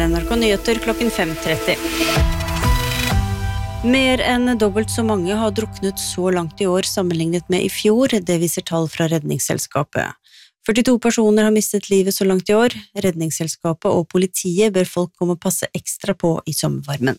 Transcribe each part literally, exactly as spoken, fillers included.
N R K Nyheter klokken fem tretti. Mer enn dobbelt så mange har druknet så langt i år sammenlignet med i fjor, det viser tall fra Redningsselskapet. førtito personer har mistet livet så langt i år. Redningsselskapet og politiet ber folk komme og passe ekstra på i sommervarmen.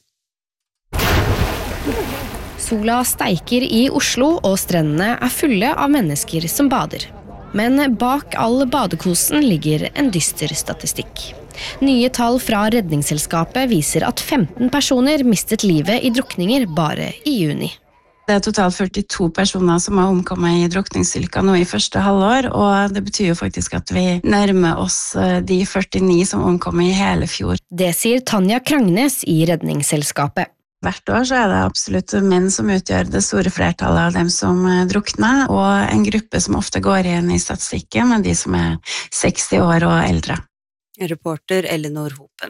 Sola steiker i Oslo, og strendene er fulle av mennesker som bader. Men bak all badekosen ligger en dyster statistikk. Nye tall fra Redningsselskapet viser at femten personer mistet livet i drukninger bare i juni. Det er totalt førtito personer som har omkommet i drukningsulykker nå i første halvår, og det betyr jo faktisk at vi nærmer oss de førtini som omkom i hele fjor. Det sier Tanja Krangnes i Redningsselskapet. Hvert år så er det absolutt menn som utgjør det store flertallet av dem som drukner, og en gruppe som ofte går igjen i statistikken med de som er seksti år og eldre. Reporter Elinor Hopen.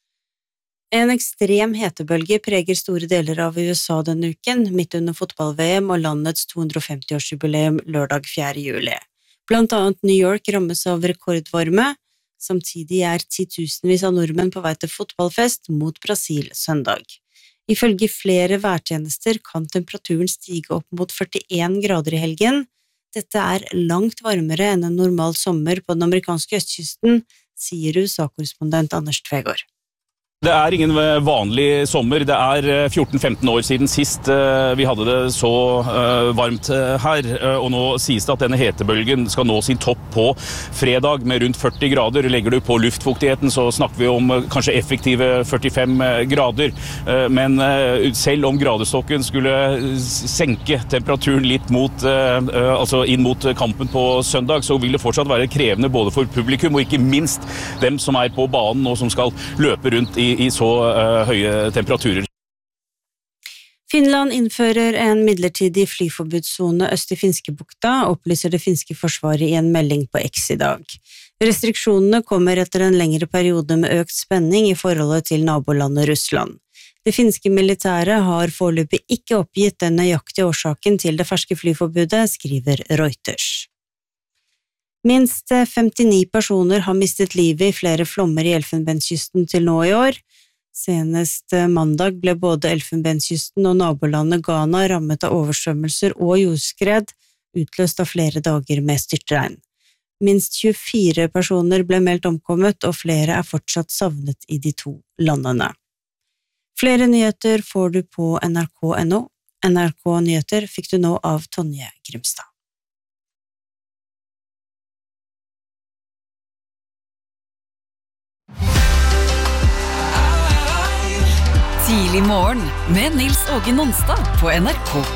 En ekstrem hetebølge preger store deler av U S A denne uken, midt under fotball-V M og landets to hundre og femti-årsjubileum lørdag fjerde juli. Blant annet New York rammes av rekordvarme, samtidig er titusenvis av nordmenn på vei til fotballfest mot Brasil søndag. Ifølge flere værtjenester kan temperaturen stige opp mot førtien grader i helgen. Dette er langt varmere enn en normal sommer på den amerikanske østkysten, sier U S A-korrespondent Anders Tvegård. Det er ingen vanlig sommer. Det er fjorten femten år siden sist vi hadde det så varmt her, og nå sies det at denne hetebølgen skal nå sin topp på fredag med rundt førti grader. Legger du på luftfuktigheten så snakker vi om kanskje effektive førtifem grader, men selv om gradestokken skulle senke temperaturen litt mot, altså inn mot kampen på søndag, så vil det fortsatt være krevende både for publikum og ikke minst dem som er på banen og som skal løpe rundt i i så uh, høye temperaturer. Finland innfører en midlertidig flyforbudszone øst i Finskebukta, opplyser det finske forsvaret i en melding på X i dag. Restriksjonene kommer etter en lengre periode med økt spenning i forholdet til nabolandet Russland. Det finske militæret har foreløpig ikke oppgitt den nøyaktige årsaken til det ferske flyforbudet, skriver Reuters. Minst femtini personer har mistet livet i flere flommer i Elfenbenskysten til nå i år. Senest mandag ble både Elfenbenskysten og nabolandet Ghana rammet av oversvømmelser og jordskred, utløst av flere dager med styrtregn. Minst tjuefire personer ble meldt omkommet, og flere er fortsatt savnet i de to landene. Flere nyheter får du på N R K punktum N O. N R K Nyheter fikk du nå av Tonje Grimstad. Tidlig morgen med Nils Åge Nonstad på N R K.